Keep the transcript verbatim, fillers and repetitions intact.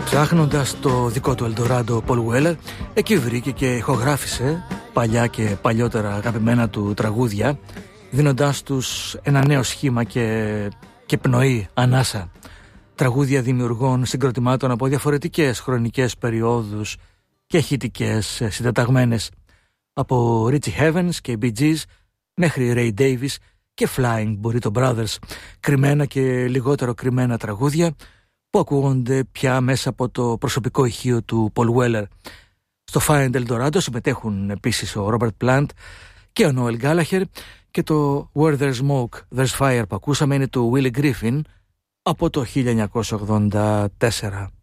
Ψάχνοντας το δικό του Ελντοράντο, Πολ Γουέλερ εκεί βρήκε και ηχογράφησε παλιά και παλιότερα αγαπημένα του τραγούδια, δίνοντάς τους ένα νέο σχήμα και, και πνοή, ανάσα. Τραγούδια δημιουργών συγκροτημάτων από διαφορετικές χρονικές περιόδους και ηχητικές συντεταγμένες, από Richie Havens και Bee Gees μέχρι Ray Davies και Flying Burrito Brothers, κρυμμένα και λιγότερο κρυμμένα τραγούδια που ακούγονται πια μέσα από το προσωπικό ηχείο του Paul Weller. Στο Find Eldorado συμμετέχουν επίσης ο Robert Plant και ο Noel Gallagher, και το Where There's Smoke There's Fire που ακούσαμε είναι του Willie Griffin από το χίλια εννιακόσια ογδόντα τέσσερα.